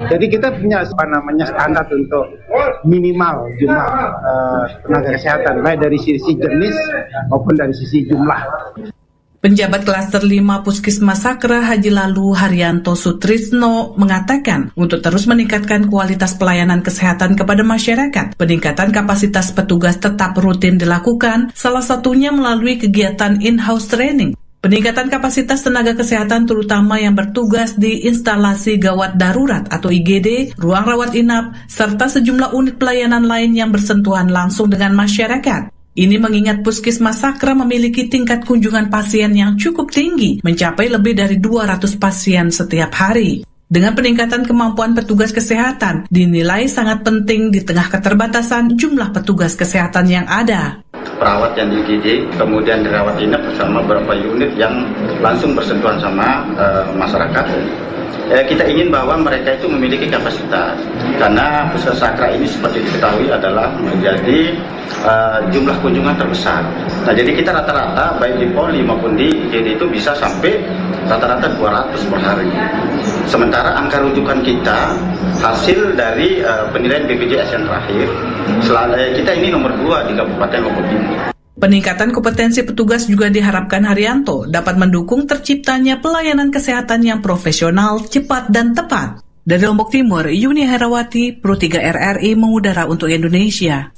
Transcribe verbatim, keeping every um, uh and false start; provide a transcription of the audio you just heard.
Jadi kita punya apa namanya standar untuk minimal jumlah uh, tenaga kesehatan, baik dari sisi jenis maupun dari sisi jumlah. Penjabat Klaster lima Puskesmas Sakra Haji Lalu Haryanto Sutrisno mengatakan untuk terus meningkatkan kualitas pelayanan kesehatan kepada masyarakat, peningkatan kapasitas petugas tetap rutin dilakukan, salah satunya melalui kegiatan in-house training. Peningkatan kapasitas tenaga kesehatan terutama yang bertugas di instalasi gawat darurat atau I G D, ruang rawat inap, serta sejumlah unit pelayanan lain yang bersentuhan langsung dengan masyarakat. Ini mengingat Puskesmas Sakra memiliki tingkat kunjungan pasien yang cukup tinggi, mencapai lebih dari dua ratus pasien setiap hari. Dengan peningkatan kemampuan petugas kesehatan, dinilai sangat penting di tengah keterbatasan jumlah petugas kesehatan yang ada. Perawat yang di I G D, kemudian dirawat inap bersama beberapa unit yang langsung bersentuhan sama uh, masyarakat. Eh, kita ingin bahwa mereka itu memiliki kapasitas, karena Puskesmas Sakra ini seperti diketahui adalah menjadi uh, jumlah kunjungan terbesar. Nah, jadi kita rata-rata baik di Poli maupun di I G D itu bisa sampai rata-rata dua ratus per hari. Sementara angka rujukan kita hasil dari uh, penilaian B P J S yang terakhir, selalu, kita ini nomor dua di Kabupaten Lombok Timur. Peningkatan kompetensi petugas juga diharapkan Haryanto dapat mendukung terciptanya pelayanan kesehatan yang profesional, cepat, dan tepat. Dari Lombok Timur, Yuni Herawati, Pro tiga R R I mengudara untuk Indonesia.